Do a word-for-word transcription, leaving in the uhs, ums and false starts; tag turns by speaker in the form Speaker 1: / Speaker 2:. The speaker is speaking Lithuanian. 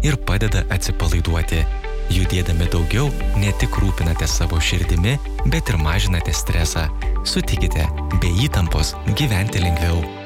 Speaker 1: ir padeda atsipalaiduoti. Judėdami daugiau, ne tik rūpinate savo širdimi, bet ir mažinate stresą. Sutikite, be įtampos gyventi lengviau.